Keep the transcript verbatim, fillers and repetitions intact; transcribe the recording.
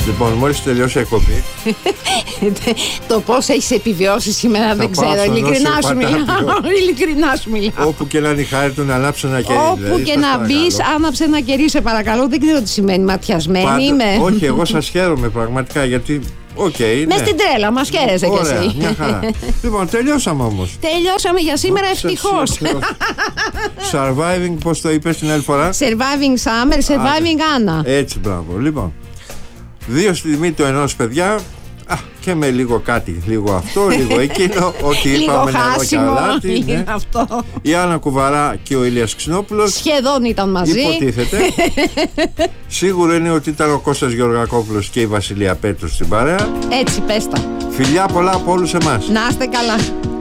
Λοιπόν, μόλις τελειώσει η εκπομπή. Το πώς έχεις επιβιώσει σήμερα δεν ξέρω. Ειλικρινά σου μιλάω. Ειλικρινά σου μιλάω. Όπου και να είναι η χάρη του να ανάψει ένα κερί. Όπου δηλαδή, και να μπεις, άναψε ένα κερί, σε παρακαλώ. Δεν ξέρω τι σημαίνει. Ματιασμένη Πάντο, είμαι. Όχι, εγώ σας χαίρομαι πραγματικά γιατί. Okay, μες ναι. στην τρέλα, μας χαίρεσαι κι εσύ. Ωραία, μια χαρά. Λοιπόν, τελειώσαμε όμως. Τελειώσαμε για σήμερα, ευτυχώς. Surviving, πώς το είπες την άλλη φορά? Surviving Summer, Surviving Anna. Έτσι, μπράβο. Λοιπόν, δύο στη τιμή του ενός, παιδιά. Α, και με λίγο κάτι, λίγο αυτό, λίγο εκείνο. Ό,τι είπαμε νερό και αλάτι, ναι. Αυτό. Η Άννα Κουβαρά και ο Ηλίας Ξινόπουλος σχεδόν ήταν μαζί. Υποτίθεται. Σίγουρο είναι ότι ήταν ο Κώστας Γεωργακόπουλος και η Βασιλεία Πέτρου στην παρέα. Έτσι, πες τα. Φιλιά πολλά από όλους εμάς. Να είστε καλά.